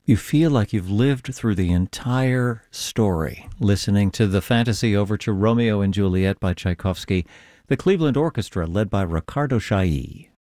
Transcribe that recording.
You feel like you've lived through the entire story, listening to the fantasy overture Romeo and Juliet by Tchaikovsky, the Cleveland Orchestra led by Ricardo Chailly.